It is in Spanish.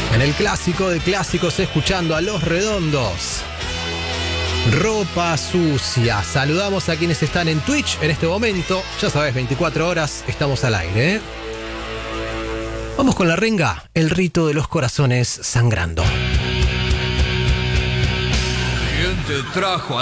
En el clásico de clásicos, escuchando a Los Redondos. Ropa sucia. Saludamos a quienes están en Twitch en este momento. Ya sabes, 24 horas estamos al aire, ¿eh? Vamos con la renga, el rito de los corazones sangrando. ¿Quién te trajo